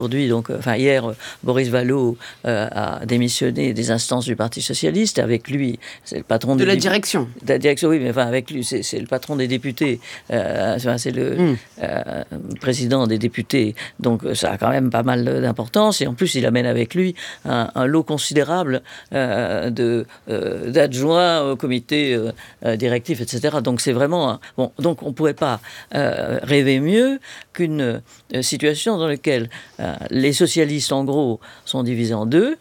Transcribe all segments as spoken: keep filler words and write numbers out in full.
Aujourd'hui, donc, enfin hier, Boris Vallaud euh, a démissionné des instances du Parti socialiste. Avec lui, c'est le patron de des la dé... direction. De la direction, oui, mais enfin avec lui, c'est, c'est le patron des députés. Euh, enfin, c'est le mm. euh, président des députés. Donc ça a quand même pas mal d'importance. Et en plus, il amène avec lui un, un lot considérable euh, de euh, d'adjoints au comité euh, directif, et cetera. Donc c'est vraiment un... bon. Donc on pourrait pas euh, rêver mieux qu'une euh, situation dans laquelle euh, les socialistes, en gros, sont divisés en deux,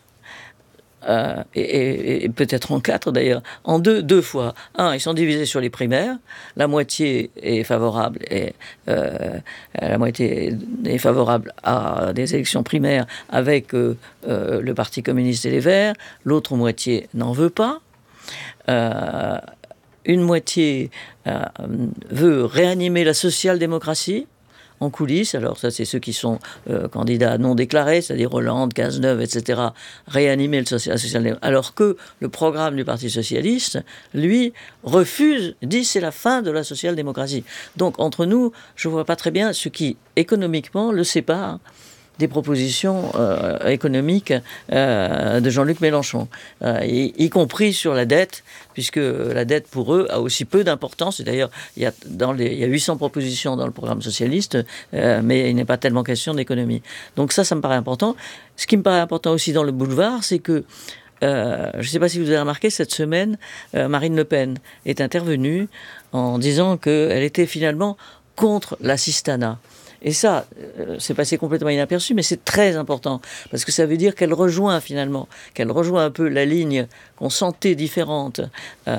euh, et, et, et peut-être en quatre d'ailleurs, en deux, deux fois. Un, ils sont divisés sur les primaires, la moitié est favorable, et, euh, la moitié est favorable à des élections primaires avec euh, euh, le Parti communiste et les Verts, l'autre moitié n'en veut pas. Euh, une moitié euh, veut réanimer la social-démocratie en coulisses. Alors ça, c'est ceux qui sont euh, candidats non déclarés, c'est-à-dire Hollande, Cazeneuve, et cetera, réanimer le social, social alors que le programme du Parti socialiste, lui, refuse, dit c'est la fin de la social-démocratie. Donc entre nous, je ne vois pas très bien ce qui, économiquement, le sépare des propositions euh, économiques euh, de Jean-Luc Mélenchon, euh, y, y compris sur la dette, puisque la dette pour eux a aussi peu d'importance. Et d'ailleurs, il y a, dans les, il y a huit cents propositions dans le programme socialiste, euh, mais il n'est pas tellement question d'économie. Donc ça, ça me paraît important. Ce qui me paraît important aussi dans le boulevard, c'est que Euh, je ne sais pas si vous avez remarqué, cette semaine, euh, Marine Le Pen est intervenue en disant qu'elle était finalement contre l'assistanat. Et ça, euh, c'est passé complètement inaperçu, mais c'est très important, parce que ça veut dire qu'elle rejoint finalement, qu'elle rejoint un peu la ligne qu'on sentait différente euh,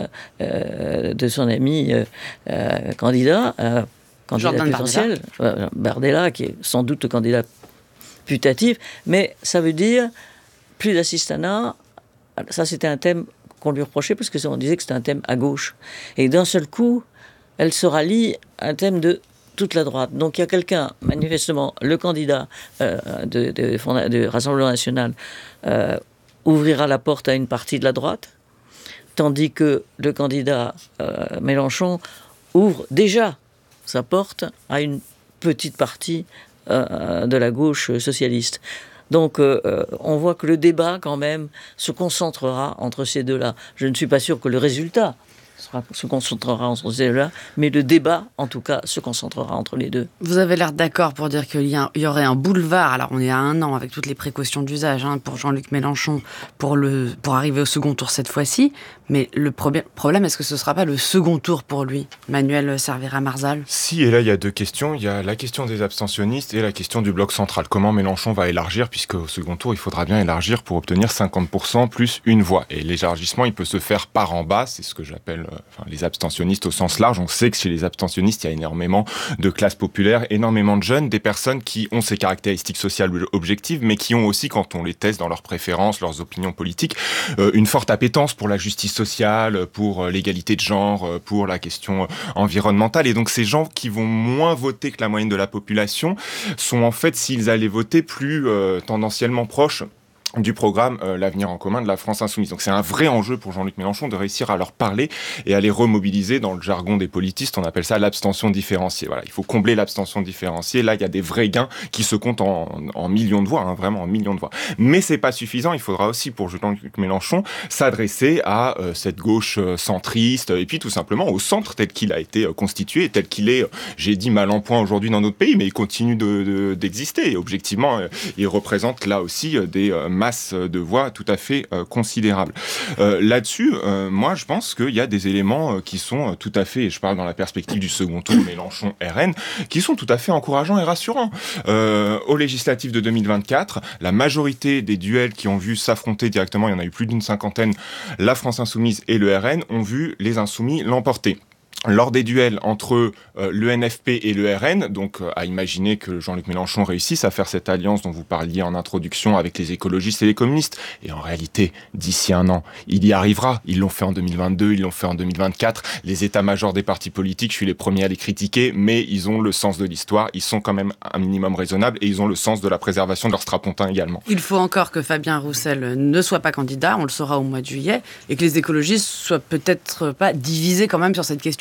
euh, de son ami euh, euh, candidat, euh, candidat Jordan potentiel, Bardella. Euh, Bardella, qui est sans doute le candidat putatif, mais ça veut dire plus d'assistanat. Ça, c'était un thème qu'on lui reprochait, parce qu'on disait que c'était un thème à gauche. Et d'un seul coup, elle se rallie à un thème de toute la droite. Donc il y a quelqu'un, manifestement, le candidat euh, de, de, de, de Rassemblement National, euh, ouvrira la porte à une partie de la droite, tandis que le candidat euh, Mélenchon ouvre déjà sa porte à une petite partie euh, de la gauche socialiste. Donc euh, on voit que le débat, quand même, se concentrera entre ces deux-là. Je ne suis pas sûr que le résultat sera, se concentrera entre ces deux-là, mais le débat, en tout cas, se concentrera entre les deux. Vous avez l'air d'accord pour dire qu'il y, a, il y aurait un boulevard, alors on est à un an avec toutes les précautions d'usage hein, pour Jean-Luc Mélenchon pour, le, pour arriver au second tour cette fois-ci, mais le problème, problème est-ce que ce ne sera pas le second tour pour lui, Manuel Servira-Marzal ? Si, et là il y a deux questions, il y a la question des abstentionnistes et la question du bloc central. Comment Mélenchon va élargir, puisque au second tour il faudra bien élargir pour obtenir cinquante pour cent plus une voix. Et l'élargissement il peut se faire par en bas, c'est ce que j'appelle euh, enfin, les abstentionnistes au sens large. On sait que chez les abstentionnistes il y a énormément de classes populaires, énormément de jeunes, des personnes qui ont ces caractéristiques sociales objectives, mais qui ont aussi, quand on les teste dans leurs préférences, leurs opinions politiques, euh, une forte appétence pour la justice sociale, pour l'égalité de genre, pour la question environnementale. Et donc ces gens qui vont moins voter que la moyenne de la population sont en fait, s'ils allaient voter, plus euh, tendanciellement proches du programme euh, L'Avenir en commun de la France Insoumise. Donc c'est un vrai enjeu pour Jean-Luc Mélenchon de réussir à leur parler et à les remobiliser. Dans le jargon des politistes, on appelle ça l'abstention différenciée. Voilà, il faut combler l'abstention différenciée. Là, il y a des vrais gains qui se comptent en, en millions de voix, hein, vraiment en millions de voix. Mais c'est pas suffisant. Il faudra aussi, pour Jean-Luc Mélenchon, s'adresser à euh, cette gauche euh, centriste et puis tout simplement au centre tel qu'il a été euh, constitué, tel qu'il est, euh, j'ai dit mal en point aujourd'hui dans notre pays, mais il continue de, de, d'exister. Et objectivement, euh, il représente là aussi euh, des euh, masse de voix tout à fait euh, considérable. Euh, là-dessus, euh, moi, je pense qu'il y a des éléments euh, qui sont euh, tout à fait, et je parle dans la perspective du second tour Mélenchon-R N, qui sont tout à fait encourageants et rassurants. Euh, aux législatives de deux mille vingt-quatre, la majorité des duels qui ont vu s'affronter directement, il y en a eu plus d'une cinquantaine, la France Insoumise et le R N, ont vu les Insoumis l'emporter. Lors des duels entre euh, l'E N F P et le R N, donc euh, à imaginer que Jean-Luc Mélenchon réussisse à faire cette alliance dont vous parliez en introduction avec les écologistes et les communistes, et en réalité, d'ici un an, il y arrivera. Ils l'ont fait en deux mille vingt-deux, ils l'ont fait en deux mille vingt-quatre. Les états-majors des partis politiques, je suis les premiers à les critiquer, mais ils ont le sens de l'histoire, ils sont quand même un minimum raisonnables, et ils ont le sens de la préservation de leur strapontin également. Il faut encore que Fabien Roussel ne soit pas candidat, on le saura au mois de juillet, et que les écologistes soient peut-être pas divisés quand même sur cette question.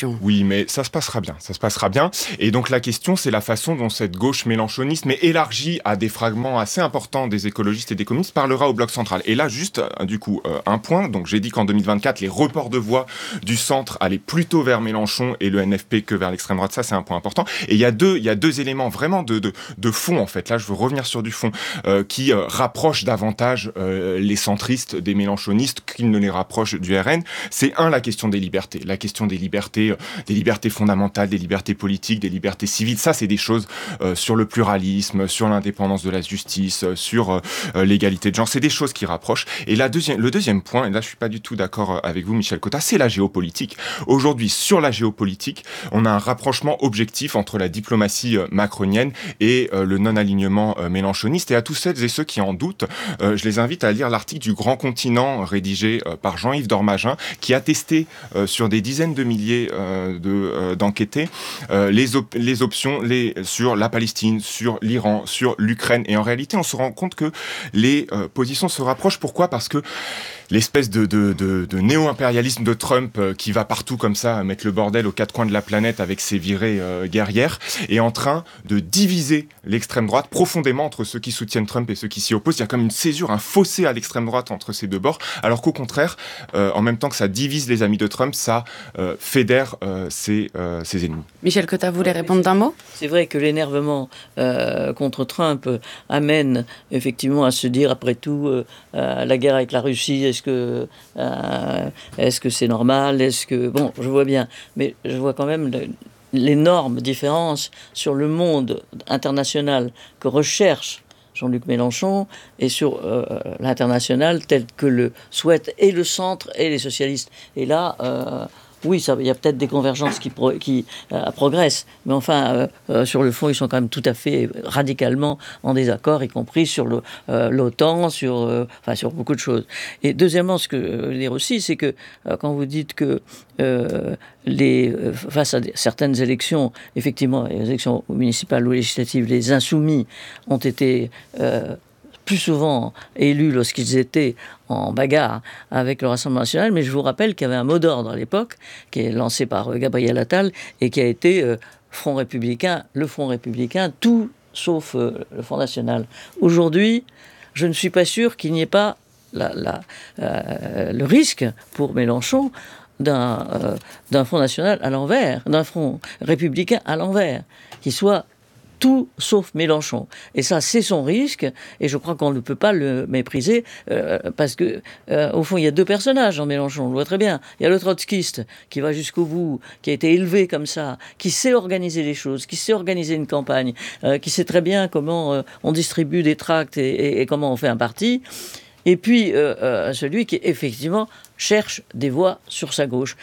question. Oui, mais ça se passera bien, ça se passera bien. Et donc la question, c'est la façon dont cette gauche mélenchoniste, mais élargie à des fragments assez importants des écologistes et des communistes, parlera au bloc central. Et là, juste, du coup, euh, un point. Donc j'ai dit qu'en deux mille vingt-quatre, les reports de voix du centre allaient plutôt vers Mélenchon et le N F P que vers l'extrême droite. Ça, c'est un point important. Et il y a deux, il y a deux éléments vraiment de, de, de fond, en fait. Là, je veux revenir sur du fond, euh, qui euh, rapprochent davantage euh, les centristes des mélenchonistes qu'ils ne les rapprochent du R N. C'est un, la question des libertés. La question des libertés, euh, des libertés fondamentales, des libertés politiques, des libertés civiles. Ça, c'est des choses euh, sur le pluralisme, sur l'indépendance de la justice, euh, sur euh, l'égalité de genre. C'est des choses qui rapprochent. Et la deuxième, le deuxième point, et là, je suis pas du tout d'accord avec vous, Michel Cotta, c'est la géopolitique. Aujourd'hui, sur la géopolitique, on a un rapprochement objectif entre la diplomatie euh, macronienne et euh, le non-alignement euh, mélenchoniste. Et à tous celles et ceux qui en doutent, euh, je les invite à lire l'article du Grand Continent rédigé euh, par Jean-Yves Dormagin, qui a testé euh, sur des dizaines de milliers euh, de, euh, d'enquêtés euh, les, op- les options les, sur la Palestine, sur l'Iran, sur l'Ukraine. Et en réalité, on se rend compte que les euh, positions se rapprochent. Pourquoi ? Parce que l'espèce de, de, de, de néo-impérialisme de Trump euh, qui va partout comme ça, mettre le bordel aux quatre coins de la planète avec ses virées euh, guerrières, est en train de diviser l'extrême droite profondément entre ceux qui soutiennent Trump et ceux qui s'y opposent. Il y a comme une césure, un fossé à l'extrême droite entre ces deux bords, alors qu'au contraire, euh, en même temps que ça divise les amis de Trump, ça euh, fédère euh, ses, euh, ses ennemis. Michel Cotta, vous voulez répondre d'un mot ? C'est vrai que l'énervement euh, contre Trump euh, amène effectivement à se dire, après tout, euh, euh, la guerre avec la Russie, est-ce que, euh, est-ce que c'est normal ? Est-ce que... Bon, je vois bien, mais je vois quand même le, l'énorme différence sur le monde international que recherche Jean-Luc Mélenchon et sur euh, l'international tel que le souhaitent et le centre et les socialistes. Et là... Euh, Oui, ça, il y a peut-être des convergences qui, pro, qui euh, progressent, mais enfin, euh, euh, sur le fond, ils sont quand même tout à fait radicalement en désaccord, y compris sur le, euh, l'OTAN, sur, euh, enfin, sur beaucoup de choses. Et deuxièmement, ce que je veux dire aussi, c'est que euh, quand vous dites que euh, les, euh, face à des, certaines élections, effectivement, les élections municipales ou législatives, les insoumis ont été... Euh, plus souvent élus lorsqu'ils étaient en bagarre avec le Rassemblement national, mais je vous rappelle qu'il y avait un mot d'ordre à l'époque, qui est lancé par Gabriel Attal, et qui a été euh, Front républicain, le Front républicain, tout sauf euh, le Front national. Aujourd'hui, je ne suis pas sûr qu'il n'y ait pas la, la, euh, le risque pour Mélenchon d'un, euh, d'un Front national à l'envers, d'un Front républicain à l'envers, qui soit tout sauf Mélenchon. Et ça, c'est son risque, et je crois qu'on ne peut pas le mépriser, euh, parce que, euh, au fond, il y a deux personnages en Mélenchon, on le voit très bien. Il y a le trotskiste, qui va jusqu'au bout, qui a été élevé comme ça, qui sait organiser les choses, qui sait organiser une campagne, euh, qui sait très bien comment euh, on distribue des tracts et, et, et comment on fait un parti. Et puis, euh, euh, celui qui, effectivement, cherche des voix sur sa gauche.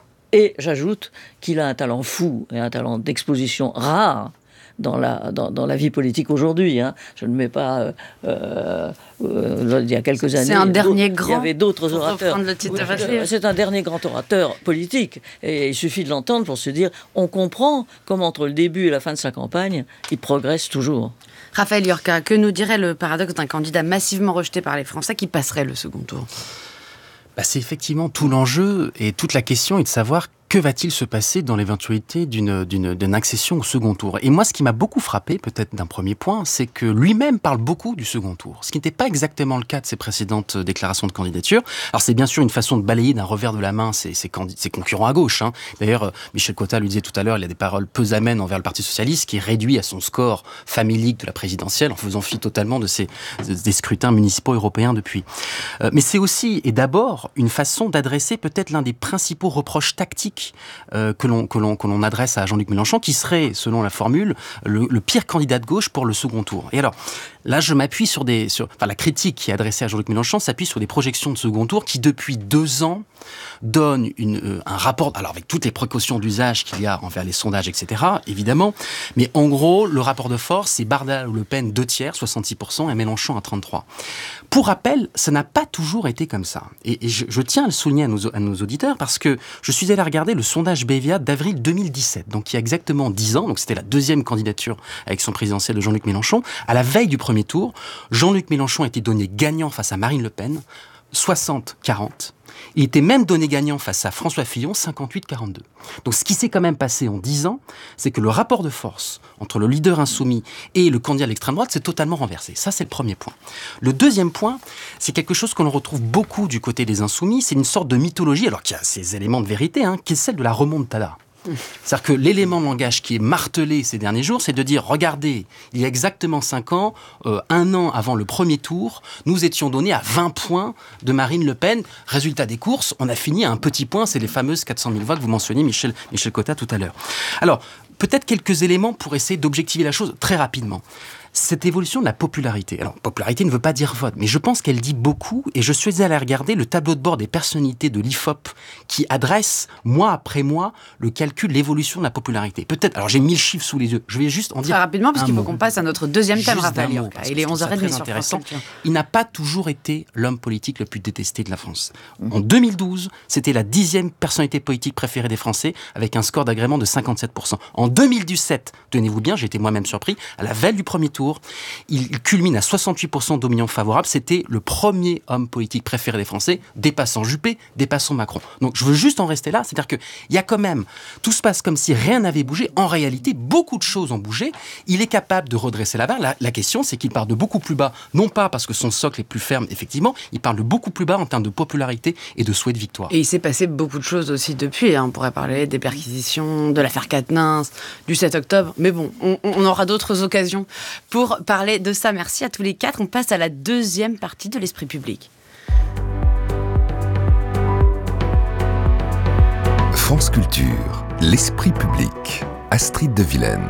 Et j'ajoute qu'il a un talent fou, et un talent d'exposition rare, Dans la, dans, dans la vie politique aujourd'hui. Hein. Je ne mets pas... Euh, euh, euh, il y a quelques années... C'est un dernier grand... Il y avait d'autres orateurs. Le titre oui, c'est un dernier grand orateur politique. Et il suffit de l'entendre pour se dire, on comprend comment entre le début et la fin de sa campagne, il progresse toujours. Raphaël Yorka, que nous dirait le paradoxe d'un candidat massivement rejeté par les Français qui passerait le second tour ? Bah, c'est effectivement tout l'enjeu et toute la question est de savoir que va-t-il se passer dans l'éventualité d'une, d'une, d'une accession au second tour ? Et moi, ce qui m'a beaucoup frappé, peut-être d'un premier point, c'est que lui-même parle beaucoup du second tour, ce qui n'était pas exactement le cas de ses précédentes déclarations de candidature. Alors, c'est bien sûr une façon de balayer d'un revers de la main ses, ses, candid- ses concurrents à gauche. Hein. D'ailleurs, Michel Cotta lui disait tout à l'heure, il y a des paroles peu amènes envers le Parti socialiste, qui est réduit à son score famélique de la présidentielle, en faisant fi totalement de ces, des scrutins municipaux européens depuis. Euh, mais c'est aussi, et d'abord, une façon d'adresser peut-être l'un des principaux reproches tactiques Euh, que, l'on, que, l'on, que l'on adresse à Jean-Luc Mélenchon, qui serait, selon la formule, le, le pire candidat de gauche pour le second tour. Et alors, là, je m'appuie sur des... Sur, enfin, la critique qui est adressée à Jean-Luc Mélenchon s'appuie sur des projections de second tour qui, depuis deux ans, donnent une, euh, un rapport... Alors, avec toutes les précautions d'usage qu'il y a envers les sondages, et cetera, évidemment. Mais en gros, le rapport de force, c'est Bardal ou Le Pen, deux tiers, soixante-six pour cent, et Mélenchon à trente-trois pour cent. Pour rappel, ça n'a pas toujours été comme ça. Et, et je, je tiens à le souligner à nos, à nos auditeurs, parce que je suis allé regarder le sondage B V A d'avril deux mille dix-sept, donc il y a exactement dix ans, donc c'était la deuxième candidature à l'élection présidentielle de Jean-Luc Mélenchon. À la veille du premier tour, Jean-Luc Mélenchon a été donné gagnant face à Marine Le Pen, soixante à quarante. Il était même donné gagnant face à François Fillon, cinquante-huit à quarante-deux. Donc ce qui s'est quand même passé en dix ans, c'est que le rapport de force entre le leader insoumis et le candidat de l'extrême droite s'est totalement renversé. Ça, c'est le premier point. Le deuxième point, c'est quelque chose qu'on retrouve beaucoup du côté des insoumis, c'est une sorte de mythologie, alors qu'il y a ces éléments de vérité, hein, qui est celle de la remontada. C'est-à-dire que l'élément de langage qui est martelé ces derniers jours, c'est de dire, regardez, il y a exactement cinq ans, euh, un an avant le premier tour, nous étions donnés à vingt points de Marine Le Pen. Résultat des courses, on a fini à un petit point, c'est les fameuses quatre cent mille voix que vous mentionniez, Michel, Michel Cotta, tout à l'heure. Alors, peut-être quelques éléments pour essayer d'objectiver la chose très rapidement. Cette évolution de la popularité. Alors, popularité ne veut pas dire vote, mais je pense qu'elle dit beaucoup, et je suis allé regarder le tableau de bord des personnalités de l'I F O P qui adresse, mois après mois, le calcul, l'évolution de la popularité. Peut-être, alors j'ai mille chiffres sous les yeux, je vais juste en dire très rapidement, parce qu'il faut mot. qu'on passe à notre deuxième thème, Juste Raphaël mot, Yorka. parce Il que est je trouve onze heures ça trente très sur intéressant. France Culture. Il n'a pas toujours été l'homme politique le plus détesté de la France. En deux mille douze, c'était la dixième personnalité politique préférée des Français, avec un score d'agrément de cinquante-sept pour cent. En deux mille dix-sept, tenez-vous bien, j'ai été moi-même surpris, à la veille du premier tour, il Il culmine à soixante-huit pour cent d'opinion favorable. C'était le premier homme politique préféré des Français, dépassant Juppé, dépassant Macron. Donc je veux juste en rester là. C'est-à-dire qu'il y a quand même... Tout se passe comme si rien n'avait bougé. En réalité, beaucoup de choses ont bougé. Il est capable de redresser la barre. La, la question, c'est qu'il part de beaucoup plus bas. Non pas parce que son socle est plus ferme, effectivement. Il part de beaucoup plus bas en termes de popularité et de souhait de victoire. Et il s'est passé beaucoup de choses aussi depuis. Hein. On pourrait parler des perquisitions, de l'affaire Quatennens, du sept octobre. Mais bon, on, on aura d'autres occasions pour parler de ça. Merci à tous les quatre. On passe à la deuxième partie de l'Esprit public. France Culture, l'Esprit public. Astrid de Vilaine.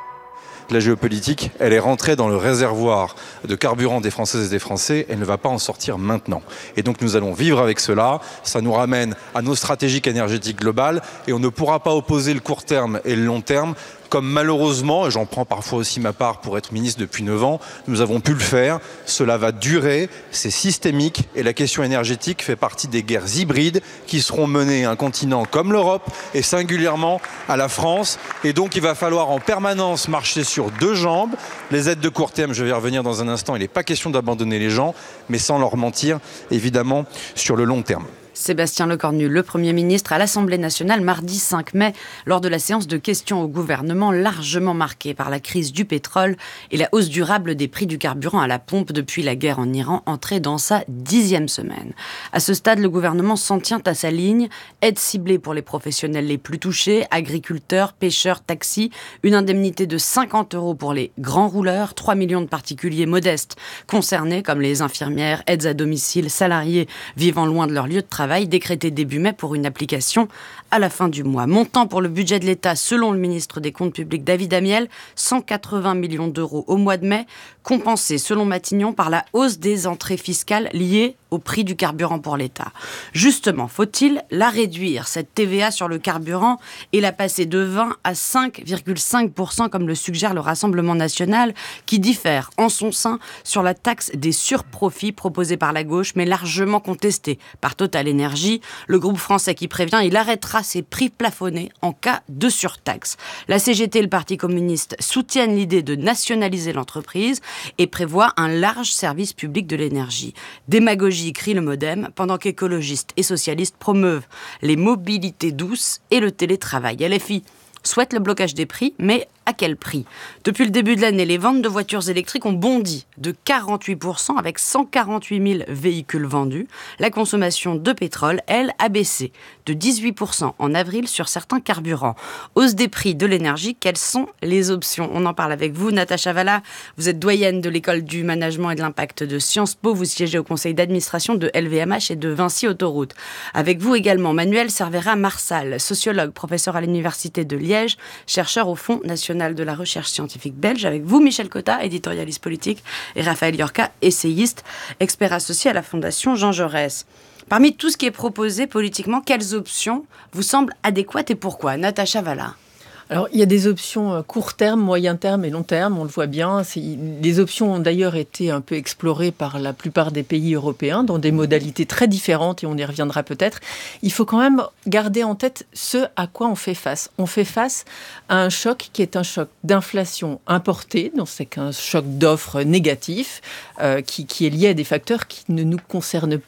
La géopolitique, elle est rentrée dans le réservoir de carburant des Françaises et des Français, elle ne va pas en sortir maintenant. Et donc nous allons vivre avec cela, ça nous ramène à nos stratégies énergétiques globales et on ne pourra pas opposer le court terme et le long terme comme malheureusement, et j'en prends parfois aussi ma part pour être ministre depuis neuf ans, nous avons pu le faire, cela va durer, c'est systémique et la question énergétique fait partie des guerres hybrides qui seront menées à un continent comme l'Europe et singulièrement à la France. Et donc il va falloir en permanence marcher sur deux jambes. Les aides de court terme, je vais y revenir dans un instant, il n'est pas question d'abandonner les gens, mais sans leur mentir, évidemment, sur le long terme. Sébastien Lecornu, le Premier ministre, à l'Assemblée nationale mardi cinq mai, lors de la séance de questions au gouvernement largement marquée par la crise du pétrole et la hausse durable des prix du carburant à la pompe depuis la guerre en Iran, entrée dans sa dixième semaine. À ce stade, le gouvernement s'en tient à sa ligne, aide ciblée pour les professionnels les plus touchés, agriculteurs, pêcheurs, taxis, une indemnité de cinquante euros pour les grands rouleurs, trois millions de particuliers modestes concernés comme les infirmières, aides à domicile, salariés vivant loin de leur lieu de travail, décrété début mai pour une application à la fin du mois. Montant pour le budget de l'État, selon le ministre des Comptes publics David Amiel, cent quatre-vingts millions d'euros au mois de mai, compensé selon Matignon par la hausse des entrées fiscales liées au prix du carburant pour l'État. Justement, faut-il la réduire, cette T V A sur le carburant, et la passer de vingt à cinq virgule cinq pour cent comme le suggère le Rassemblement national, qui diffère en son sein sur la taxe des surprofits proposée par la gauche, mais largement contestée par Total Énergie. Le groupe français qui prévient, il arrêtera ses prix plafonnés en cas de surtaxe. La C G T et le Parti communiste soutiennent l'idée de nationaliser l'entreprise et prévoient un large service public de l'énergie. Démagogie, crie le MoDem, pendant qu'écologistes et socialistes promeuvent les mobilités douces et le télétravail. L F I souhaite le blocage des prix, mais à quel prix ? Depuis le début de l'année, les ventes de voitures électriques ont bondi de quarante-huit pour cent avec cent quarante-huit mille véhicules vendus. La consommation de pétrole, elle, a baissé de dix-huit pour cent en avril sur certains carburants. Hausse des prix de l'énergie, quelles sont les options ? On en parle avec vous, Natacha Valla. Vous êtes doyenne de l'école du management et de l'impact de Sciences Po. Vous siégez au conseil d'administration de L V M H et de Vinci Autoroute. Avec vous également, Manuel Cervera-Marsal, sociologue, professeur à l'université de Liège, chercheur au Fonds national de la recherche scientifique belge. Avec vous, Michel Cotta, éditorialiste politique, et Raphaël Yorka, essayiste, expert associé à la Fondation Jean Jaurès. Parmi tout ce qui est proposé politiquement, quelles options vous semblent adéquates et pourquoi ? Natacha Valla. Alors, il y a des options court terme, moyen terme et long terme, on le voit bien. C'est, les options ont d'ailleurs été un peu explorées par la plupart des pays européens dans des modalités très différentes et on y reviendra peut-être. Il faut quand même garder en tête ce à quoi on fait face. On fait face à un choc qui est un choc d'inflation importée, donc c'est qu'un choc d'offres négatif euh, qui, qui est lié à des facteurs qui ne nous concernent pas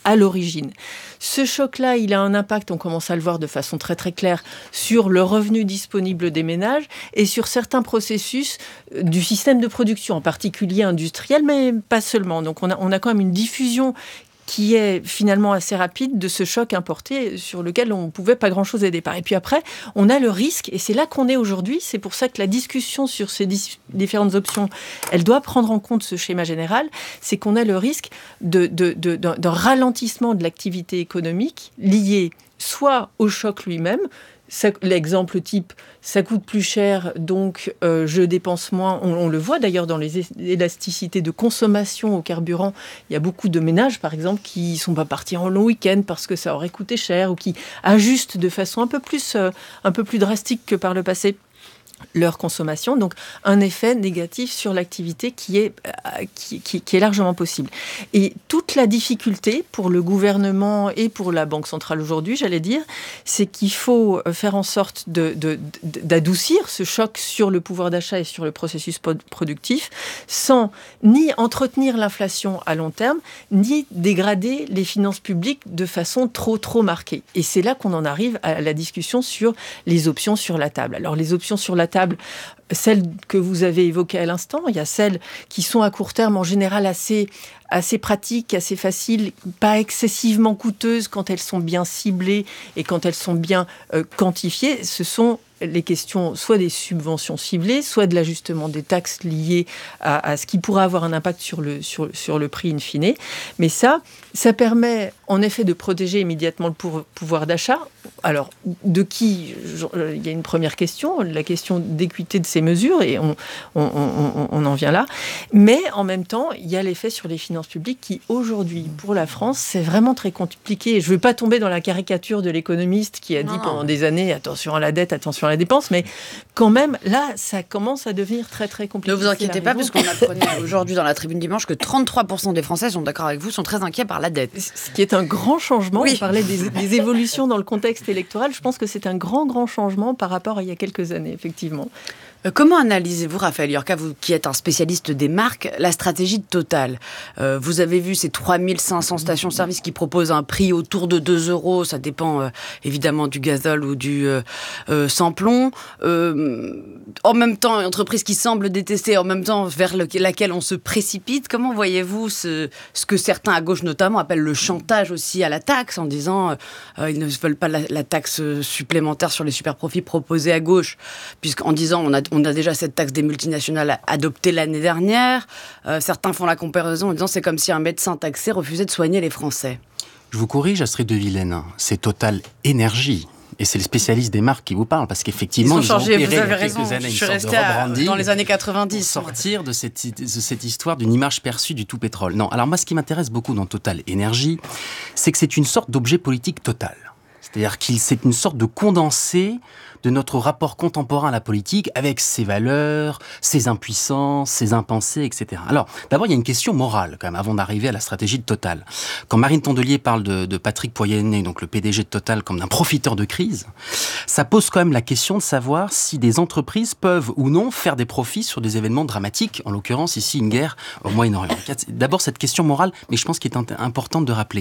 à l'origine. Ce choc-là, il a un impact, on commence à le voir de façon très très claire, sur le revenu disponible des ménages et sur certains processus du système de production, en particulier industriel, mais pas seulement. Donc on a, on a quand même une diffusion qui est finalement assez rapide de ce choc importé sur lequel on ne pouvait pas grand-chose au départ. Et puis après, on a le risque, et c'est là qu'on est aujourd'hui, c'est pour ça que la discussion sur ces dis- différentes options, elle doit prendre en compte ce schéma général, c'est qu'on a le risque de, de, de, d'un, d'un ralentissement de l'activité économique lié soit au choc lui-même. Ça, l'exemple type, ça coûte plus cher, donc euh, je dépense moins. On, on le voit d'ailleurs dans les élasticités de consommation au carburant. Il y a beaucoup de ménages, par exemple, qui ne sont pas partis en long week-end parce que ça aurait coûté cher ou qui ajustent de façon un peu plus, euh, un peu plus drastique que par le passé leur consommation, donc un effet négatif sur l'activité qui est, euh, qui, qui, qui est largement possible. Et toute la difficulté pour le gouvernement et pour la Banque centrale aujourd'hui, j'allais dire, c'est qu'il faut faire en sorte de, de, de, d'adoucir ce choc sur le pouvoir d'achat et sur le processus productif sans ni entretenir l'inflation à long terme, ni dégrader les finances publiques de façon trop, trop marquée. Et c'est là qu'on en arrive à la discussion sur les options sur la table. Alors, les options sur la table, celles que vous avez évoquées à l'instant, il y a celles qui sont à court terme en général assez, assez pratiques, assez faciles, pas excessivement coûteuses quand elles sont bien ciblées et quand elles sont bien euh, quantifiées. Ce sont les questions soit des subventions ciblées, soit de l'ajustement des taxes liées à, à ce qui pourra avoir un impact sur le, sur, sur le prix in fine. Mais ça, ça permet en effet de protéger immédiatement le pour, pouvoir d'achat. Alors, de qui ? Il y a une première question, la question d'équité de ces mesures, et on, on, on, on en vient là. Mais en même temps, il y a l'effet sur les finances publiques qui, aujourd'hui, pour la France, c'est vraiment très compliqué. Je ne veux pas tomber dans la caricature de l'économiste qui a dit non. pendant des années, attention à la dette, attention à la dépense, mais quand même, là, ça commence à devenir très, très compliqué. Ne vous inquiétez pas, parce qu'on apprenait aujourd'hui dans la Tribune Dimanche que trente-trois pour cent des Français sont d'accord avec vous, sont très inquiets par la dette. Ce qui est un grand changement. Oui. On parlait des, des évolutions dans le contexte électoral. Je pense que c'est un grand, grand changement par rapport à il y a quelques années, effectivement. Comment analysez-vous, Raphaël Iorca, vous qui êtes un spécialiste des marques, la stratégie de Total ? euh, Vous avez vu ces trois mille cinq cents stations-service qui proposent un prix autour de deux euros. Ça dépend euh, évidemment du gazole ou du euh, euh, sans-plomb. Euh, en même temps, une entreprise qui semble détester, en même temps vers le, laquelle on se précipite. Comment voyez-vous ce, ce que certains à gauche notamment appellent le chantage aussi à la taxe, en disant euh, ils ne veulent pas la, la taxe supplémentaire sur les super-profits proposée à gauche, puisqu'en disant on a On a déjà cette taxe des multinationales adoptée l'année dernière. Euh, certains font la comparaison en disant c'est comme si un médecin taxé refusait de soigner les Français. Je vous corrige, Astrid de Vilaine. C'est Total Énergie. Et c'est le spécialiste des marques qui vous parle, parce qu'effectivement, ils, ils ont opéré vous avez il y a raison. quelques années Je suis une sorte de rebranding dans les années quatre-vingt-dix. Pour sortir de cette, de cette histoire d'une image perçue du tout pétrole. Non, alors moi, ce qui m'intéresse beaucoup dans Total Énergie, c'est que c'est une sorte d'objet politique total. C'est-à-dire que c'est une sorte de condensé de notre rapport contemporain à la politique avec ses valeurs, ses impuissances, ses impensés, et cetera. Alors, d'abord, il y a une question morale, quand même, avant d'arriver à la stratégie de Total. Quand Marine Tondelier parle de, de Patrick Pouyanné, donc le P D G de Total, comme d'un profiteur de crise, ça pose quand même la question de savoir si des entreprises peuvent ou non faire des profits sur des événements dramatiques, en l'occurrence ici une guerre au Moyen-Orient. D'abord, cette question morale, mais je pense qu'il est importante de rappeler.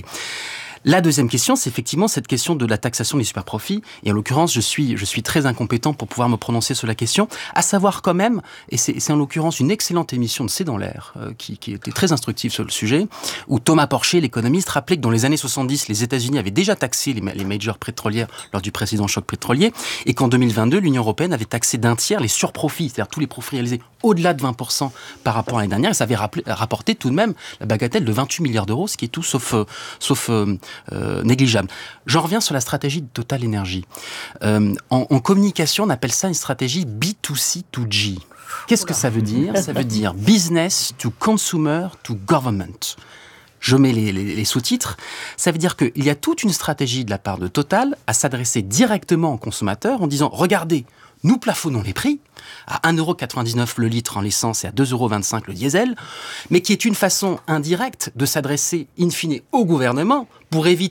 La deuxième question, c'est effectivement cette question de la taxation des super-profits. Et en l'occurrence, je suis, je suis très incompétent pour pouvoir me prononcer sur la question. À savoir quand même, et c'est, c'est en l'occurrence une excellente émission de C'est dans l'air, euh, qui, qui était très instructive sur le sujet, où Thomas Porcher, l'économiste, rappelait que dans les années soixante-dix, les États-Unis avaient déjà taxé les, les majors pétrolières lors du précédent choc pétrolier, et qu'en deux mille vingt-deux, l'Union européenne avait taxé d'un tiers les surprofits, c'est-à-dire tous les profits réalisés au-delà de vingt pour cent par rapport à l'année dernière, et ça avait rappelé, rapporté tout de même la bagatelle de vingt-huit milliards d'euros, ce qui est tout sauf... Euh, sauf euh, Euh, négligeable. J'en reviens sur la stratégie de Total Énergie. Euh, en, en communication, on appelle ça une stratégie B deux C deux G. Qu'est-ce que ça veut dire ? Ça veut dire business to consumer to government. Je mets les, les, les sous-titres. Ça veut dire qu'il y a toute une stratégie de la part de Total à s'adresser directement aux consommateurs en disant « Regardez, nous plafonnons les prix à un euro quatre-vingt-dix-neuf le litre en l'essence et à deux euros vingt-cinq le diesel, mais qui est une façon indirecte de s'adresser in fine au gouvernement pour éviter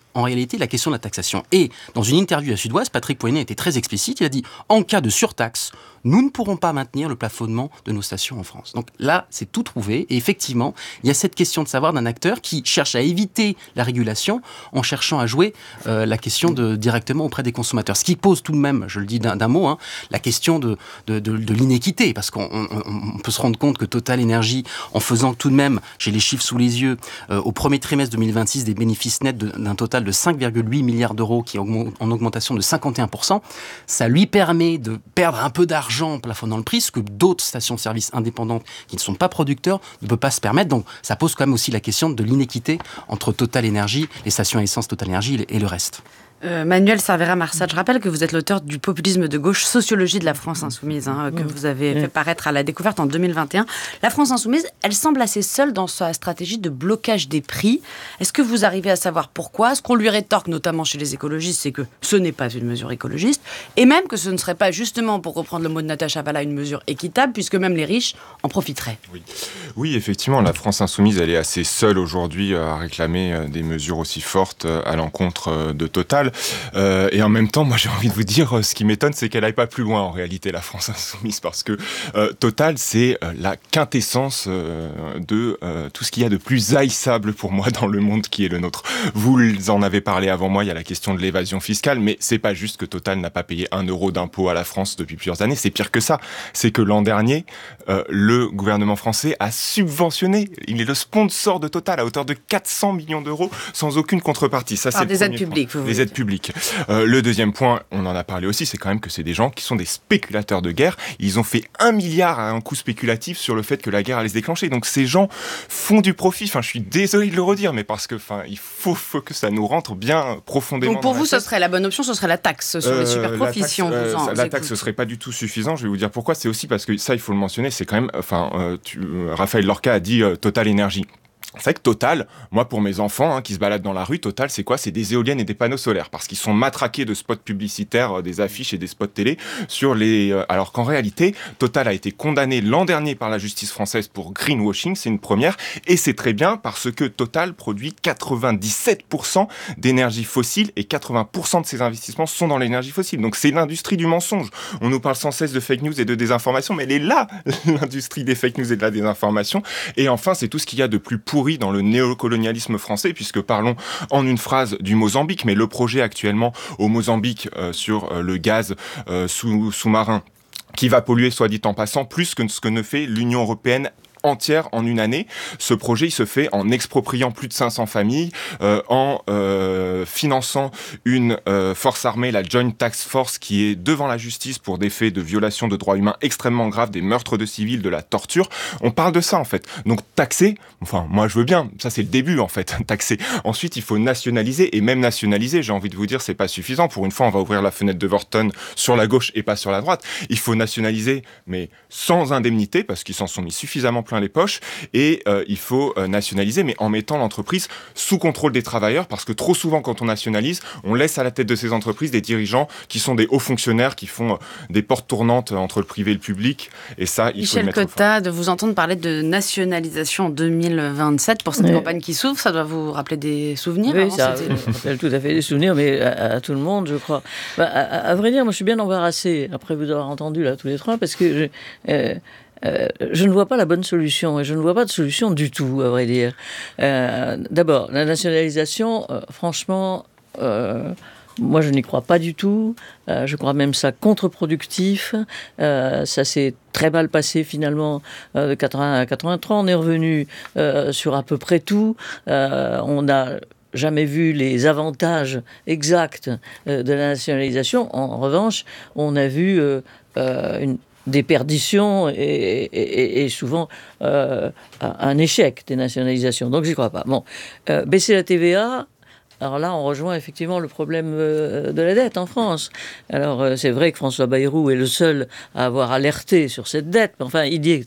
en réalité la question de la taxation. Et dans une interview à Sud-Ouest, Patrick Pouyanné était très explicite, il a dit « En cas de surtaxe, nous ne pourrons pas maintenir le plafonnement de nos stations en France. » Donc là, c'est tout trouvé. Et effectivement, il y a cette question de savoir d'un acteur qui cherche à éviter la régulation en cherchant à jouer euh, la question de, directement auprès des consommateurs. Ce qui pose tout de même, je le dis d'un, d'un mot, hein, la question de, de, de, de l'inéquité. Parce qu'on on, on peut se rendre compte que Total Énergie, en faisant tout de même, j'ai les chiffres sous les yeux, euh, au premier trimestre deux mille vingt-six, des bénéfices nets de, d'un total de cinq virgule huit milliards d'euros, qui est en augmentation de cinquante et un pour cent, ça lui permet de perdre un peu d'argent en plafonnant le prix, ce que d'autres stations-service indépendantes qui ne sont pas producteurs ne peuvent pas se permettre. Donc ça pose quand même aussi la question de l'inéquité entre Total Énergie, les stations à essence Total Énergie et le reste. Euh, Manuel Cervera-Marsat, je rappelle que vous êtes l'auteur du populisme de gauche, Sociologie de la France Insoumise, hein, que vous avez fait paraître à La Découverte en deux mille vingt et un. La France Insoumise, elle semble assez seule dans sa stratégie de blocage des prix. Est-ce que vous arrivez à savoir pourquoi ? Ce qu'on lui rétorque, notamment chez les écologistes, c'est que ce n'est pas une mesure écologiste, et même que ce ne serait pas, justement, pour reprendre le mot de Natacha Valla, une mesure équitable, puisque même les riches en profiteraient. Oui, oui effectivement, la France Insoumise, elle est assez seule aujourd'hui à réclamer des mesures aussi fortes à l'encontre de Total. Euh, et en même temps, moi j'ai envie de vous dire, ce qui m'étonne, c'est qu'elle n'aille pas plus loin en réalité, la France Insoumise, parce que euh, Total, c'est euh, la quintessence euh, de euh, tout ce qu'il y a de plus haïssable pour moi dans le monde qui est le nôtre. Vous en avez parlé avant moi, il y a la question de l'évasion fiscale, mais c'est pas juste que Total n'a pas payé un euro d'impôt à la France depuis plusieurs années, c'est pire que ça. C'est que l'an dernier, euh, le gouvernement français a subventionné, il est le sponsor de Total à hauteur de quatre cents millions d'euros sans aucune contrepartie. Ça, Par c'est des aides publiques, vous Les aides publiques. Euh, le deuxième point, on en a parlé aussi, c'est quand même que c'est des gens qui sont des spéculateurs de guerre. Ils ont fait un milliard à un coût spéculatif sur le fait que la guerre allait se déclencher. Donc ces gens font du profit. Enfin, je suis désolé de le redire, mais parce que, enfin, il faut, faut que ça nous rentre bien profondément. Donc pour vous, ce serait la bonne option, ce serait la taxe sur euh, les super profits. Si on vous euh, en la taxe, ce serait pas du tout suffisant. Je vais vous dire pourquoi. C'est aussi parce que ça, il faut le mentionner. C'est quand même, enfin, euh, tu, euh, Raphaël Lorca a dit euh, Total Énergie. En fait, Total, moi pour mes enfants hein, qui se baladent dans la rue, Total c'est quoi ? C'est des éoliennes et des panneaux solaires parce qu'ils sont matraqués de spots publicitaires, euh, des affiches et des spots télé sur les... Euh, alors qu'en réalité, Total a été condamné l'an dernier par la justice française pour greenwashing, c'est une première, et c'est très bien parce que Total produit quatre-vingt-dix-sept pour cent d'énergie fossile et quatre-vingts pour cent de ses investissements sont dans l'énergie fossile. Donc c'est l'industrie du mensonge. On nous parle sans cesse de fake news et de désinformation, mais elle est là, l'industrie des fake news et de la désinformation. Et enfin, c'est tout ce qu'il y a de plus pourri dans le néocolonialisme français, puisque parlons en une phrase du Mozambique, mais le projet actuellement au Mozambique euh, sur euh, le gaz euh, sous, sous-marin qui va polluer, soit dit en passant, plus que ce que ne fait l'Union européenne entière en une année. Ce projet, il se fait en expropriant plus de cinq cents familles, euh, en euh, finançant une euh, force armée, la Joint Task Force, qui est devant la justice pour des faits de violation de droits humains extrêmement graves, des meurtres de civils, de la torture. On parle de ça, en fait. Donc, taxer, enfin, moi, je veux bien. Ça, c'est le début, en fait, taxer. Ensuite, il faut nationaliser, et même nationaliser, j'ai envie de vous dire, c'est pas suffisant. Pour une fois, on va ouvrir la fenêtre d'Overton sur la gauche et pas sur la droite. Il faut nationaliser, mais sans indemnité, parce qu'ils s'en sont mis suffisamment plein les poches, et euh, il faut euh, nationaliser, mais en mettant l'entreprise sous contrôle des travailleurs, parce que trop souvent, quand on nationalise, on laisse à la tête de ces entreprises des dirigeants qui sont des hauts fonctionnaires, qui font euh, des portes tournantes entre le privé et le public, et ça, il Michel faut le mettre Cotta, de vous entendre parler de nationalisation en deux mille vingt-sept pour cette oui. campagne qui s'ouvre, ça doit vous rappeler des souvenirs? Oui, hein, ça rappelle tout à fait des souvenirs, mais à, à tout le monde, je crois. Bah, à, à vrai dire, moi, je suis bien embarrassé, après vous avoir entendu, là, tous les trois, parce que je... Euh, Euh, je ne vois pas la bonne solution, et je ne vois pas de solution du tout, à vrai dire. Euh, d'abord, la nationalisation, euh, franchement, euh, moi je n'y crois pas du tout. Euh, je crois même ça contre-productif. Euh, ça s'est très mal passé finalement euh, de quatre-vingts à quatre-vingt-trois. On est revenu euh, sur à peu près tout. Euh, on a jamais vu les avantages exacts euh, de la nationalisation. En revanche, on a vu euh, euh, une des perditions et, et, et souvent euh, un échec des nationalisations. Donc, j'y crois pas. Bon, euh, baisser la T V A, alors là, on rejoint effectivement le problème euh, de la dette en France. Alors, euh, c'est vrai que François Bayrou est le seul à avoir alerté sur cette dette, mais enfin, il dit...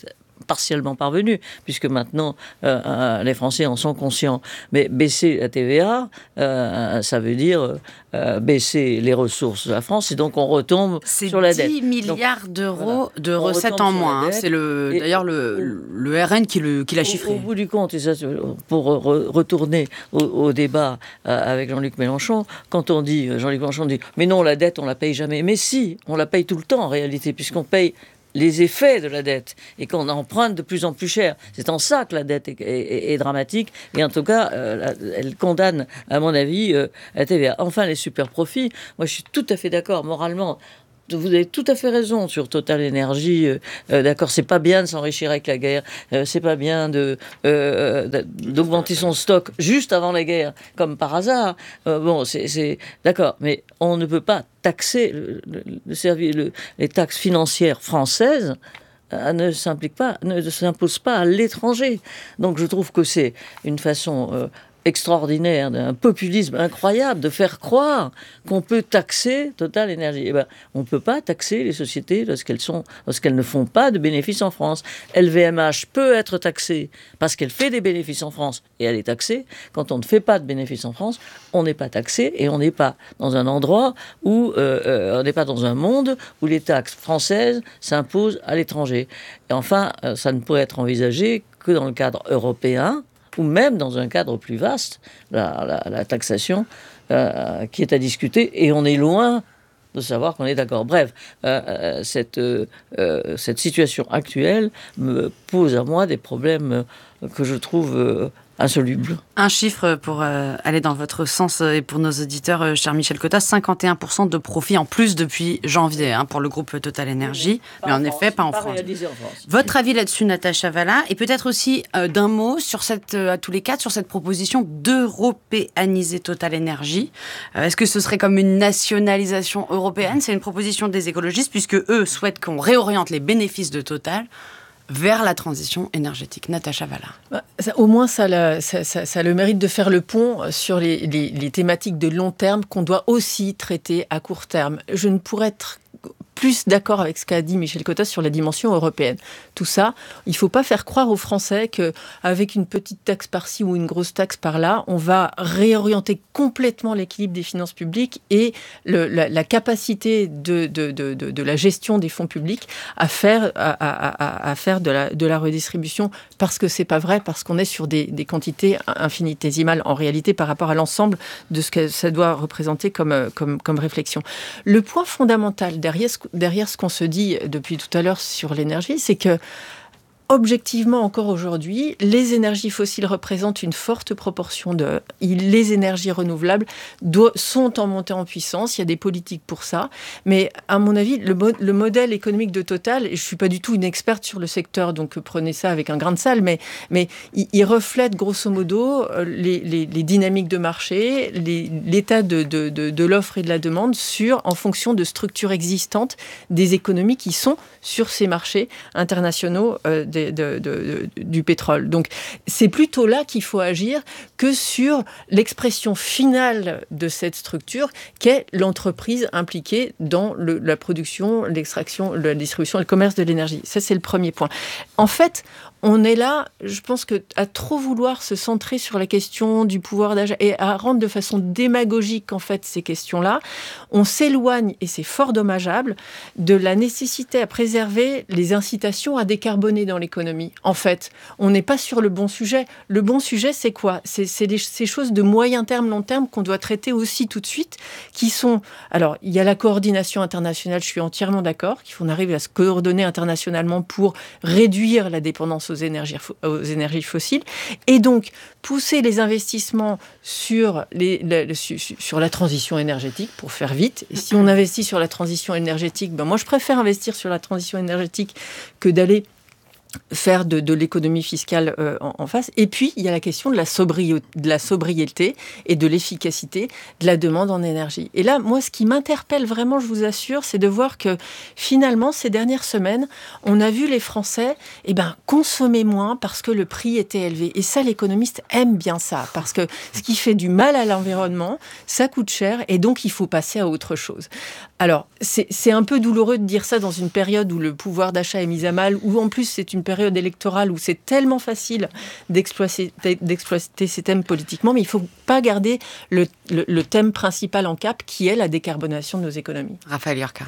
partiellement parvenu, puisque maintenant, euh, euh, les Français en sont conscients. Mais baisser la T V A, euh, ça veut dire euh, baisser les ressources de la France, et donc on retombe c'est sur la dette. dix milliards d'euros voilà, de recettes en moins. Hein. C'est le, et, d'ailleurs le, le R N qui, le, qui l'a chiffré. Au, au bout du compte, et ça, pour re, retourner au, au débat euh, avec Jean-Luc Mélenchon, quand on dit, Jean-Luc Mélenchon dit, mais non, la dette, on la paye jamais. Mais si, on la paye tout le temps en réalité, puisqu'on paye les effets de la dette et qu'on emprunte de plus en plus cher. C'est en ça que la dette est, est, est dramatique, et en tout cas, euh, elle condamne, à mon avis, euh, la T V A. Enfin, les super profits, moi je suis tout à fait d'accord moralement. Vous avez tout à fait raison sur Total Énergie. Euh, euh, d'accord, c'est pas bien de s'enrichir avec la guerre. Euh, c'est pas bien de, euh, d'augmenter son stock juste avant la guerre, comme par hasard. Euh, bon, c'est, c'est d'accord, mais on ne peut pas taxer le, le, le service, le, les taxes financières françaises. Euh, ne s'impliquent pas, ne s'imposent pas à l'étranger. Donc, je trouve que c'est une façon euh, extraordinaire, d'un populisme incroyable, de faire croire qu'on peut taxer Total Énergie. Eh ben, on ne peut pas taxer les sociétés lorsqu'elles, sont, lorsqu'elles ne font pas de bénéfices en France. L V M H peut être taxée parce qu'elle fait des bénéfices en France, et elle est taxée. Quand on ne fait pas de bénéfices en France, on n'est pas taxé, et on n'est pas dans un endroit où, euh, euh, on n'est pas dans un monde où les taxes françaises s'imposent à l'étranger. Et enfin, euh, ça ne pourrait être envisagé que dans le cadre européen, ou même dans un cadre plus vaste, la, la, la taxation euh, qui est à discuter, et on est loin de savoir qu'on est d'accord. Bref, euh, cette, euh, cette situation actuelle me pose à moi des problèmes que je trouve euh, insolubles. Un chiffre pour euh, aller dans votre sens et pour nos auditeurs, euh, cher Michel Cotta, cinquante et un pour cent de profit en plus depuis janvier hein, pour le groupe Total Énergie, oui, mais en, en France, effet pas en pas France. réalisé en France. Votre avis là-dessus, Natacha Valla, et peut-être aussi euh, d'un mot sur cette, euh, à tous les quatre, sur cette proposition d'européaniser Total Énergie. Euh, est-ce que ce serait comme une nationalisation européenne ? C'est une proposition des écologistes, puisque eux souhaitent qu'on réoriente les bénéfices de Total vers la transition énergétique. Natacha Valla. Bah, ça, au moins, ça, la, ça, ça, ça a le mérite de faire le pont sur les, les, les thématiques de long terme qu'on doit aussi traiter à court terme. Je ne pourrais être plus d'accord avec ce qu'a dit Michel Cotta sur la dimension européenne. Tout ça, il ne faut pas faire croire aux Français qu'avec une petite taxe par-ci ou une grosse taxe par-là, on va réorienter complètement l'équilibre des finances publiques et le, la, la capacité de, de, de, de, de la gestion des fonds publics à faire, à, à, à faire de, la, de la redistribution, parce que ce n'est pas vrai, parce qu'on est sur des, des quantités infinitésimales en réalité par rapport à l'ensemble de ce que ça doit représenter comme, comme, comme réflexion. Le point fondamental derrière ce derrière ce qu'on se dit depuis tout à l'heure sur l'énergie, c'est que objectivement, encore aujourd'hui, les énergies fossiles représentent une forte proportion de... Les énergies renouvelables doivent, sont en montée en puissance. Il y a des politiques pour ça. Mais à mon avis, le, mo- le modèle économique de Total, et je ne suis pas du tout une experte sur le secteur, donc prenez ça avec un grain de sel, mais, mais il, il reflète grosso modo les, les, les dynamiques de marché, les, l'état de, de, de, de l'offre et de la demande sur, en fonction de structures existantes des économies qui sont sur ces marchés internationaux euh, De, de, de, du pétrole. Donc, c'est plutôt là qu'il faut agir que sur l'expression finale de cette structure qu'est l'entreprise impliquée dans le, la production, l'extraction, la distribution et le commerce de l'énergie. Ça, c'est le premier point. En fait, on est là, je pense que à trop vouloir se centrer sur la question du pouvoir d'achat et à rendre de façon démagogique en fait ces questions-là, on s'éloigne, et c'est fort dommageable, de la nécessité à préserver les incitations à décarboner dans l'économie. En fait, on n'est pas sur le bon sujet. Le bon sujet, c'est quoi ? C'est, c'est des, ces choses de moyen terme, long terme qu'on doit traiter aussi tout de suite, qui sont... Alors, il y a la coordination internationale, je suis entièrement d'accord, qu'il faut arriver à se coordonner internationalement pour réduire la dépendance aux énergies, aux énergies fossiles, et donc pousser les investissements sur, les, la, sur, sur la transition énergétique, pour faire vite. Et si on investit sur la transition énergétique, ben moi je préfère investir sur la transition énergétique que d'aller faire de, de l'économie fiscale euh, en, en face. Et puis, il y a la question de la, sobrio- de la sobriété et de l'efficacité de la demande en énergie. Et là, moi, ce qui m'interpelle vraiment, je vous assure, c'est de voir que finalement, ces dernières semaines, on a vu les Français eh ben, consommer moins parce que le prix était élevé. Et ça, l'économiste aime bien ça, parce que ce qui fait du mal à l'environnement, ça coûte cher, et donc il faut passer à autre chose. Alors, c'est, c'est un peu douloureux de dire ça dans une période où le pouvoir d'achat est mis à mal, où en plus, c'est une une période électorale où c'est tellement facile d'exploiter, d'exploiter ces thèmes politiquement, mais il ne faut pas garder le, le, le thème principal en cap, qui est la décarbonation de nos économies. Raphaël Yorka.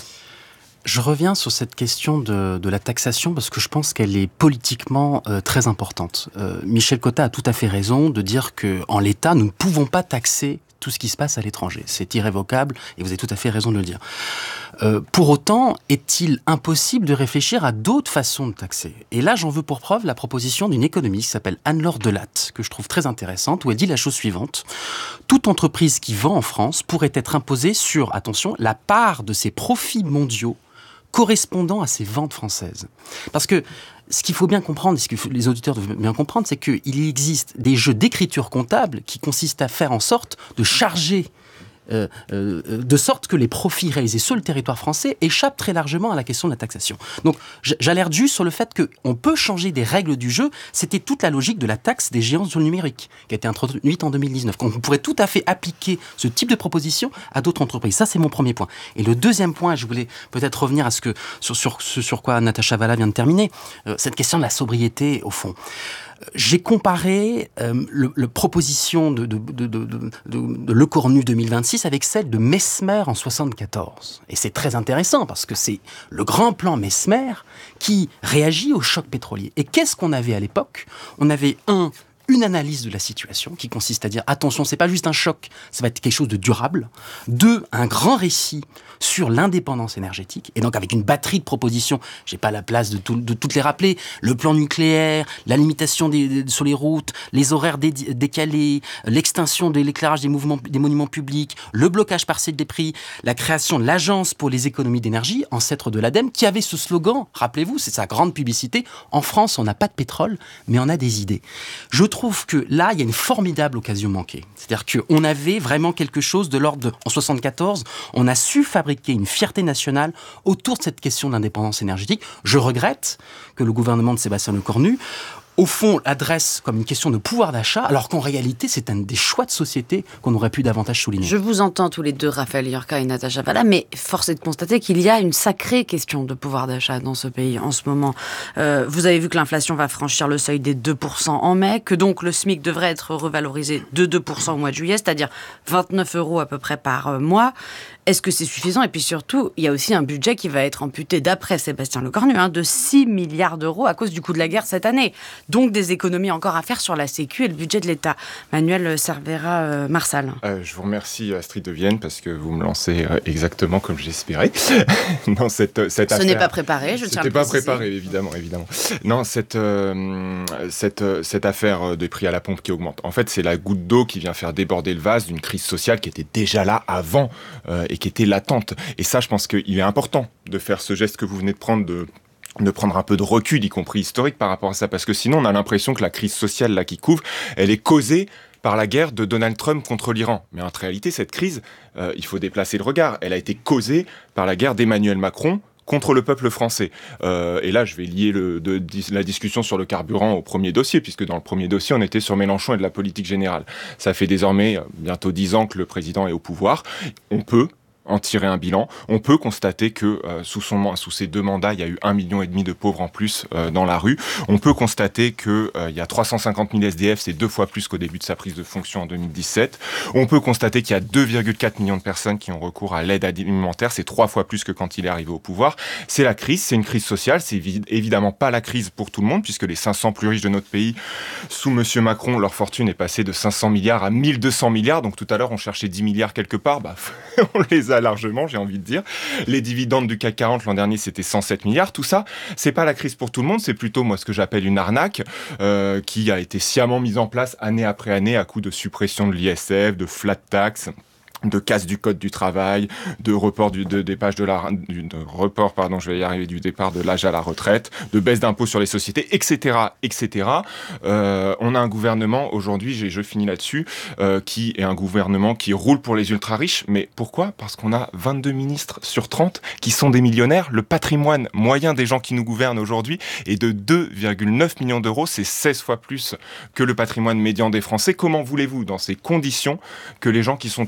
Je reviens sur cette question de, de la taxation parce que je pense qu'elle est politiquement euh, très importante. Euh, Michel Cotta a tout à fait raison de dire qu'en l'état, nous ne pouvons pas taxer tout ce qui se passe à l'étranger. C'est irrévocable et vous avez tout à fait raison de le dire. Euh, pour autant, est-il impossible de réfléchir à d'autres façons de taxer ? Et là, j'en veux pour preuve la proposition d'une économiste qui s'appelle Anne-Laure Delatte, que je trouve très intéressante, où elle dit la chose suivante. Toute entreprise qui vend en France pourrait être imposée sur, attention, la part de ses profits mondiaux correspondant à ces ventes françaises. Parce que ce qu'il faut bien comprendre, ce que les auditeurs doivent bien comprendre, c'est qu'il existe des jeux d'écriture comptable qui consistent à faire en sorte de charger Euh, euh, de sorte que les profits réalisés sur le territoire français échappent très largement à la question de la taxation. Donc j'alerte juste sur le fait qu'on peut changer des règles du jeu. C'était toute la logique de la taxe des géants sur le numérique qui a été introduite en deux mille dix-neuf. On pourrait tout à fait appliquer ce type de proposition à d'autres entreprises. Ça, c'est mon premier point. Et le deuxième point, je voulais peut-être revenir à ce, que, sur, sur, ce sur quoi Natacha Valla vient de terminer, euh, cette question de la sobriété, au fond. J'ai comparé euh, le, le proposition de, de, de, de, de, de Lecornu deux mille vingt-six avec celle de Messmer en soixante-quatorze. Et c'est très intéressant parce que c'est le grand plan Messmer qui réagit au choc pétrolier. Et qu'est-ce qu'on avait à l'époque ? On avait un... une analyse de la situation qui consiste à dire attention, c'est pas juste un choc, ça va être quelque chose de durable. Deux, un grand récit sur l'indépendance énergétique et donc avec une batterie de propositions. J'ai pas la place de, tout, de toutes les rappeler. Le plan nucléaire, la limitation des, des, sur les routes, les horaires dé, décalés, l'extinction de l'éclairage des mouvements, des monuments publics, le blocage partiel des prix, la création de l'agence pour les économies d'énergie, ancêtre de l'ADEME, qui avait ce slogan. Rappelez-vous, c'est sa grande publicité. En France, on n'a pas de pétrole, mais on a des idées. Je Je trouve que là, il y a une formidable occasion manquée. C'est-à-dire qu'on avait vraiment quelque chose de l'ordre de... En soixante-quatorze, on a su fabriquer une fierté nationale autour de cette question d'indépendance énergétique. Je regrette que le gouvernement de Sébastien Lecornu, au fond, adresse comme une question de pouvoir d'achat, alors qu'en réalité, c'est un des choix de société qu'on aurait pu davantage souligner. Je vous entends tous les deux, Raphaël Yorka et Natacha Valla, mais force est de constater qu'il y a une sacrée question de pouvoir d'achat dans ce pays en ce moment. Euh, vous avez vu que l'inflation va franchir le seuil des deux pour cent en mai, que donc le SMIC devrait être revalorisé de deux pour cent au mois de juillet, c'est-à-dire vingt-neuf euros à peu près par euh, mois. Est-ce que c'est suffisant ? Et puis surtout, il y a aussi un budget qui va être amputé, d'après Sébastien Lecornu, hein, de six milliards d'euros à cause du coût de la guerre cette année. Donc des économies encore à faire sur la Sécu et le budget de l'État. Manuel Cervera-Marsal. Euh, je vous remercie, Astrid de Vienne, parce que vous me lancez exactement comme j'espérais. non, cette, cette Ce affaire... n'est pas préparé, je tiens à le préciser. Ce n'est pas préparé, évidemment, évidemment. Non, cette, euh, cette, cette affaire des prix à la pompe qui augmente, en fait, c'est la goutte d'eau qui vient faire déborder le vase d'une crise sociale qui était déjà là avant euh, et qui était latente. Et ça, je pense qu'il est important de faire ce geste que vous venez de prendre, de de prendre un peu de recul, y compris historique, par rapport à ça, parce que sinon, on a l'impression que la crise sociale là qui couvre, elle est causée par la guerre de Donald Trump contre l'Iran. Mais en réalité, cette crise, euh, il faut déplacer le regard. Elle a été causée par la guerre d'Emmanuel Macron contre le peuple français. Euh, et là, je vais lier le, de, de, la discussion sur le carburant au premier dossier, puisque dans le premier dossier, on était sur Mélenchon et de la politique générale. Ça fait désormais bientôt dix ans que le président est au pouvoir. On peut en tirer un bilan. On peut constater que euh, sous, son, sous ces deux mandats, il y a eu un million et demi de pauvres en plus euh, dans la rue. On peut constater qu'il euh, y a trois cent cinquante mille S D F, c'est deux fois plus qu'au début de sa prise de fonction en deux mille dix-sept. On peut constater qu'il y a deux virgule quatre millions de personnes qui ont recours à l'aide alimentaire, c'est trois fois plus que quand il est arrivé au pouvoir. C'est la crise, c'est une crise sociale, c'est évi- évidemment pas la crise pour tout le monde, puisque les cinq cents plus riches de notre pays, sous Monsieur Macron, leur fortune est passée de cinq cents milliards à mille deux cents milliards. Donc tout à l'heure, on cherchait dix milliards quelque part, bah, on les a largement, j'ai envie de dire. Les dividendes du C A C quarante l'an dernier, c'était cent sept milliards. Tout ça, c'est pas la crise pour tout le monde, c'est plutôt moi ce que j'appelle une arnaque euh, qui a été sciemment mise en place année après année à coup de suppression de l'I S F, de flat tax, de casse du code du travail, de report du de, des pages de la du, de report pardon, je vais y arriver du départ de l'âge à la retraite, de baisse d'impôts sur les sociétés, et cetera, et cetera. Euh, on a un gouvernement aujourd'hui, je, je finis là-dessus, euh, qui est un gouvernement qui roule pour les ultra riches. Mais pourquoi ? Parce qu'on a vingt-deux ministres sur trente qui sont des millionnaires. Le patrimoine moyen des gens qui nous gouvernent aujourd'hui est de deux virgule neuf millions d'euros. C'est seize fois plus que le patrimoine médian des Français. Comment voulez-vous, dans ces conditions, que les gens qui sont au pouvoir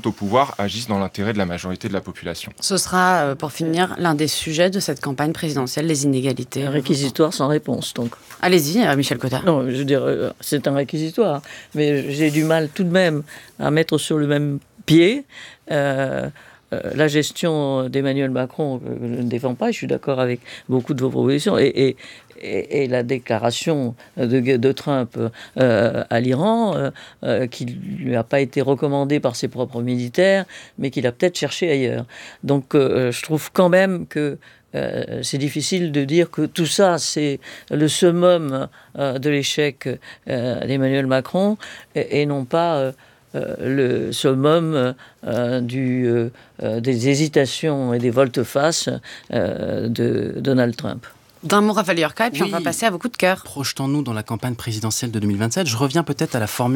pouvoir agissent dans l'intérêt de la majorité de la population. Ce sera, euh, pour finir, l'un des sujets de cette campagne présidentielle, les inégalités. Un réquisitoire sans réponse, donc. Allez-y, euh, Michel Cotta. Non, je veux dire, euh, c'est un réquisitoire, mais j'ai du mal tout de même à mettre sur le même pied euh, euh, la gestion d'Emmanuel Macron, que je ne défends pas, je suis d'accord avec beaucoup de vos propositions, et, et, et, et la déclaration de, de Trump euh, à l'Iran, euh, euh, qui ne lui a pas été recommandée par ses propres militaires, mais qu'il a peut-être cherché ailleurs. Donc euh, je trouve quand même que Euh, c'est difficile de dire que tout ça, c'est le summum euh, de l'échec euh, d'Emmanuel Macron et, et non pas euh, euh, le summum euh, du, euh, des hésitations et des volte-face euh, de Donald Trump. D'un mot, Raphaël Yurka, et puis oui. on va passer à vos coups de cœur. Projetons-nous dans la campagne présidentielle de deux mille vingt-sept. Je reviens peut-être à la formule